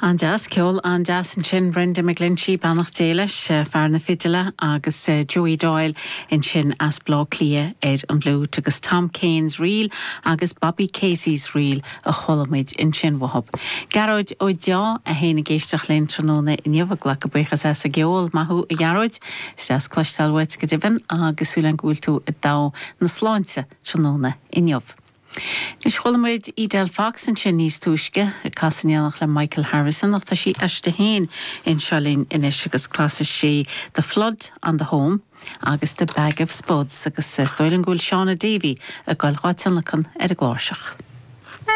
Andas ceol andas an sin Brenda McGlinchey bannach déiles fear na fidile agus Joey Doyle in sin as blá clia an blú agus Tom Kane's reel agus Bobby Casey's reel a cholamid in sin wahab. Garod ó deá a héna géisteach linn tróna in jofagla go buchas as a geol mahu a garod stas clostalwet go divan agus úlan gúiltú a dá na sláinte tróna in jof. Is cholamid Idel Fox an sin níos túisce a casanéalach le Michael Harrison nach tá sí eiste héin in Charlene inis agus classes sí The Flood on the Home agus The Bag of Spuds agus stoilen gúil Shauna Davy a gáil ráitilnachan a gláiseach.